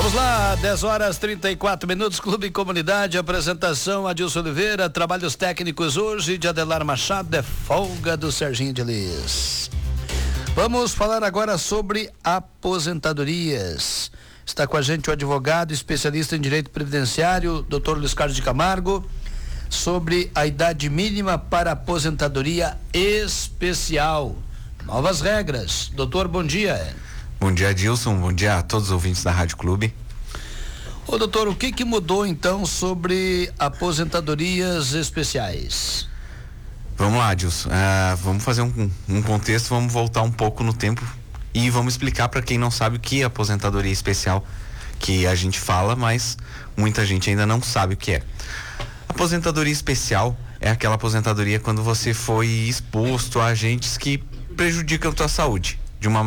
Vamos lá, 10h34, Clube e Comunidade, apresentação Adilson Oliveira, trabalhos técnicos hoje de Adelar Machado, é folga do Serginho de Lis. Vamos falar agora sobre aposentadorias. Está com a gente o advogado especialista em direito previdenciário, Dr. Luiz Carlos de Camargo, sobre a idade mínima para aposentadoria especial. Novas regras. Doutor, bom dia. Bom dia, Adilson. Bom dia a todos os ouvintes da Rádio Clube. Ô, doutor, o que mudou então sobre aposentadorias especiais? Vamos lá, Adilson. Vamos fazer um contexto, vamos voltar um pouco no tempo e vamos explicar para quem não sabe o que é aposentadoria especial, que a gente fala, mas muita gente ainda não sabe o que é. Aposentadoria especial é aquela aposentadoria quando você foi exposto a agentes que prejudicam a tua saúde.